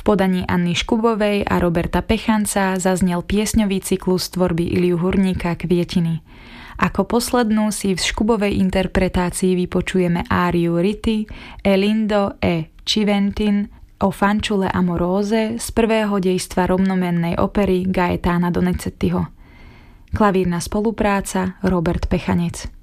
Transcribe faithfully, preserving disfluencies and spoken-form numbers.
podaní Anny Škubovej a Roberta Pechanca zaznel piesňový cyklus tvorby Iliu Hurníka Kvietiny. Ako poslednú si v Škubovej interpretácii vypočujeme áriu Rity e lindo e Civentin o fanciulle amorose z prvého dejstva rovnomennej opery Gaetana Donizettiho. Klavírna spolupráca Robert Pechanec.